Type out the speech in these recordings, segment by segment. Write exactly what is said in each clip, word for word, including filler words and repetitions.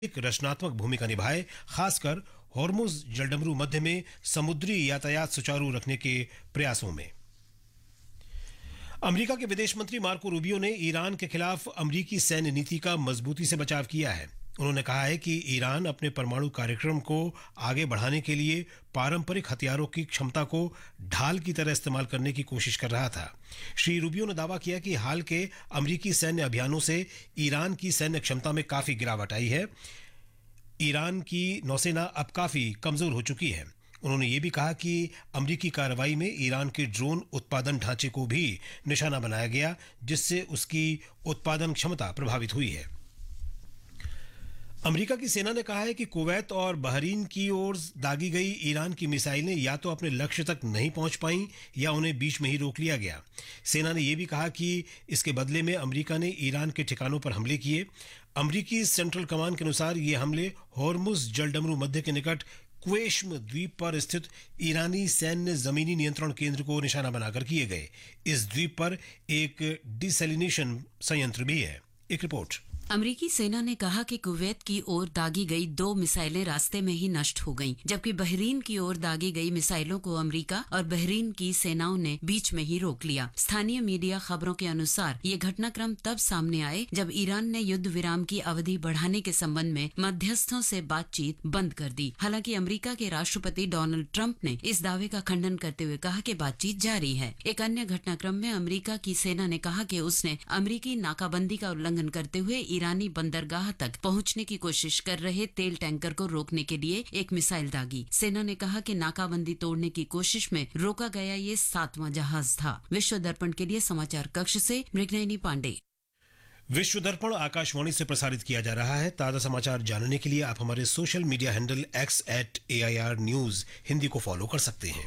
एक रचनात्मक भूमिका निभाए, खासकर हॉर्मुज जलडमरू मध्य में समुद्री यातायात सुचारू रखने के प्रयासों में। अमेरिका के विदेश मंत्री मार्को रूबियो ने ईरान के खिलाफ अमेरिकी सैन्य नीति का मजबूती से बचाव किया है। उन्होंने कहा है कि ईरान अपने परमाणु कार्यक्रम को आगे बढ़ाने के लिए पारंपरिक हथियारों की क्षमता को ढाल की तरह इस्तेमाल करने की कोशिश कर रहा था। श्री रूबियो ने दावा किया कि हाल के अमेरिकी सैन्य अभियानों से ईरान की सैन्य क्षमता में काफी गिरावट आई है। ईरान की नौसेना अब काफी कमजोर हो चुकी है। उन्होंने ये भी कहा कि अमेरिकी कार्रवाई में ईरान के ड्रोन उत्पादन ढांचे को भी निशाना बनाया गया, जिससे उसकी उत्पादन क्षमता प्रभावित हुई है। अमेरिका की सेना ने कहा है कि कुवैत और बहरीन की ओर दागी गई ईरान की मिसाइलें या तो अपने लक्ष्य तक नहीं पहुंच पाईं या उन्हें बीच में ही रोक लिया गया। सेना ने यह भी कहा कि इसके बदले में अमेरिका ने ईरान के ठिकानों पर हमले किए। अमेरिकी सेंट्रल कमांड के अनुसार ये हमले हॉर्मुज जलडमरू मध्य के निकट क्वेश्म द्वीप पर स्थित ईरानी सैन्य जमीनी नियंत्रण केंद्र को निशाना बनाकर किए गए। इस द्वीप पर एक डिसैलिनेशन संयंत्र भी है। एक रिपोर्ट। अमेरिकी सेना ने कहा कि कुवैत की ओर दागी गई दो मिसाइलें रास्ते में ही नष्ट हो गईं, जबकि बहरीन की ओर दागी गई मिसाइलों को अमेरिका और बहरीन की सेनाओं ने बीच में ही रोक लिया। स्थानीय मीडिया खबरों के अनुसार ये घटनाक्रम तब सामने आए जब ईरान ने युद्ध विराम की अवधि बढ़ाने के संबंध में मध्यस्थों से बातचीत बंद कर दी। हालांकि अमेरिका के राष्ट्रपति डोनाल्ड ट्रंप ने इस दावे का खंडन करते हुए कहा कि बातचीत जारी है। एक अन्य घटनाक्रम में अमेरिका की सेना ने कहा कि उसने अमेरिकी नाकाबंदी का उल्लंघन करते हुए ईरानी बंदरगाह तक पहुंचने की कोशिश कर रहे तेल टैंकर को रोकने के लिए एक मिसाइल दागी। सेना ने कहा कि नाकाबंदी तोड़ने की कोशिश में रोका गया ये सातवां जहाज था। विश्व दर्पण के लिए समाचार कक्ष से मृगनयनी पांडे। विश्व दर्पण आकाशवाणी से प्रसारित किया जा रहा है। ताजा समाचार जानने के लिए आप हमारे social media handle x eight A I R news Hindi को फॉलो कर सकते हैं।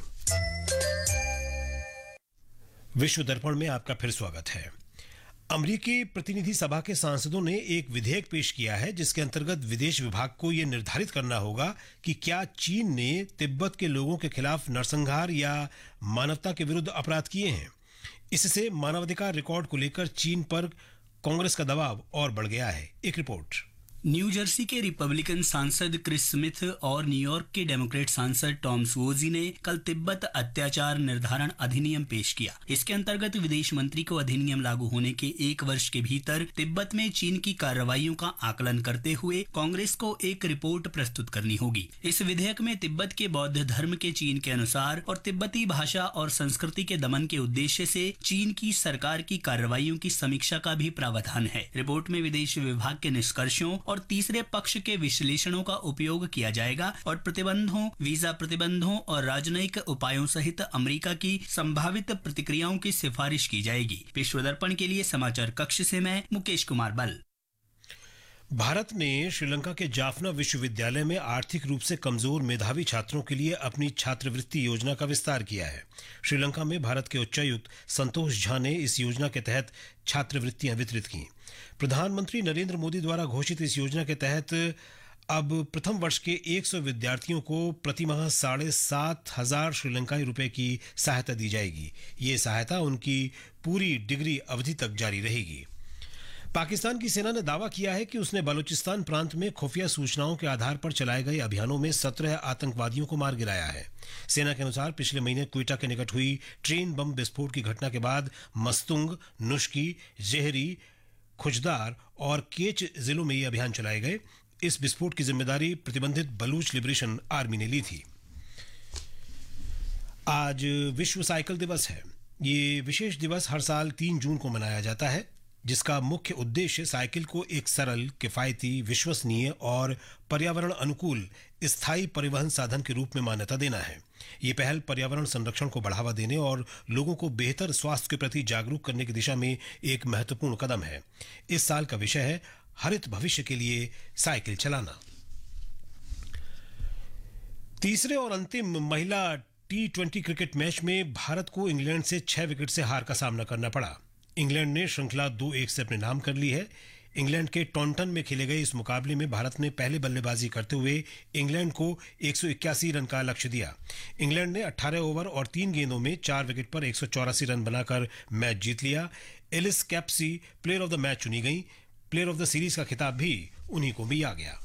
विश्व दर्पण में आपका फिर स्वागत है। अमेरिकी प्रतिनिधि सभा के सांसदों ने एक विधेयक पेश किया है, जिसके अंतर्गत विदेश विभाग को यह निर्धारित करना होगा कि क्या चीन ने तिब्बत के लोगों के खिलाफ नरसंहार या मानवता के विरुद्ध अपराध किए हैं। इससे मानवाधिकार रिकॉर्ड को लेकर चीन पर कांग्रेस का दबाव और बढ़ गया है। एक रिपोर्ट। न्यू जर्सी के रिपब्लिकन सांसद क्रिस स्मिथ और न्यूयॉर्क के डेमोक्रेट सांसद टॉम स्वोजी ने कल तिब्बत अत्याचार निर्धारण अधिनियम पेश किया। इसके अंतर्गत विदेश मंत्री को अधिनियम लागू होने के एक वर्ष के भीतर तिब्बत में चीन की कार्रवाइयों का आकलन करते हुए कांग्रेस को एक रिपोर्ट प्रस्तुत करनी होगी। इस विधेयक में तिब्बत के बौद्ध धर्म के चीन के अनुसार और तिब्बती भाषा और संस्कृति के दमन के उद्देश्य से चीन की सरकार की कार्रवाइयों की समीक्षा का भी प्रावधान है। रिपोर्ट में विदेश विभाग के निष्कर्षों और तीसरे पक्ष के विश्लेषणों का उपयोग किया जाएगा और प्रतिबंधों, वीजा प्रतिबंधों और राजनयिक उपायों सहित अमेरिका की संभावित प्रतिक्रियाओं की सिफारिश की जाएगी। विश्व दर्पण के लिए समाचार कक्ष से मैं मुकेश कुमार बल। भारत ने श्रीलंका के जाफना विश्वविद्यालय में आर्थिक रूप से कमजोर मेधावी छात्रों के लिए अपनी छात्रवृत्ति योजना का विस्तार किया है। श्रीलंका में भारत के उच्चायुक्त संतोष झा ने इस योजना के तहत छात्रवृत्तियां वितरित की। प्रधानमंत्री नरेंद्र मोदी द्वारा घोषित इस योजना के तहत अब प्रथम वर्ष के सौ विद्यार्थियों को प्रतिमाह साढ़े सात हजार श्रीलंकाई रुपए की सहायता दी जाएगी। ये सहायता उनकी पूरी डिग्री अवधि तक जारी रहेगी। पाकिस्तान की सेना ने दावा किया है कि उसने बलूचिस्तान प्रांत में खुफिया सूचनाओं के आधार पर चलाए गए अभियानों में सत्रह आतंकवादियों को मार गिराया है। सेना के अनुसार पिछले महीने क्वेटा के निकट हुई ट्रेन बम विस्फोट की घटना के बाद मस्तुंग, नुश्की, जेहरी, खुजदार और केच जिलों में ये अभियान चलाए गए। इस विस्फोट की जिम्मेदारी प्रतिबंधित बलूच लिबरेशन आर्मी ने ली थी। आज विश्व साइकिल दिवस है। ये विशेष दिवस हर साल तीन जून को मनाया जाता है, जिसका मुख्य उद्देश्य साइकिल को एक सरल, किफायती, विश्वसनीय और पर्यावरण अनुकूल स्थायी परिवहन साधन के रूप में मान्यता देना है। ये पहल पर्यावरण संरक्षण को बढ़ावा देने और लोगों को बेहतर स्वास्थ्य के प्रति जागरूक करने की दिशा में एक महत्वपूर्ण कदम है। इस साल का विषय है हरित भविष्य के लिए साइकिल चलाना। तीसरे और अंतिम महिला टी ट्वेंटी क्रिकेट मैच में भारत को इंग्लैंड से छह विकेट से हार का सामना करना पड़ा। इंग्लैंड ने श्रृंखला दो एक से अपने नाम कर ली है। इंग्लैंड के टॉन्टन में खेले गए इस मुकाबले में भारत ने पहले बल्लेबाजी करते हुए इंग्लैंड को एक सौ इक्यासी रन का लक्ष्य दिया। इंग्लैंड ने अठारह ओवर और तीन गेंदों में चार विकेट पर एक सौ चौरासी रन बनाकर मैच जीत लिया। Alice Capsey player of the match चुनी गई। प्लेयर ऑफ द सीरीज का खिताब भी उन्हीं को मिल गया।